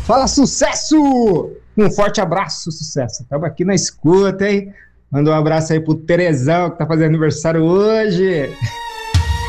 Fala, sucesso! Um forte abraço, sucesso. Estamos aqui na escuta, hein? Manda um abraço aí pro Terezão, que tá fazendo aniversário hoje.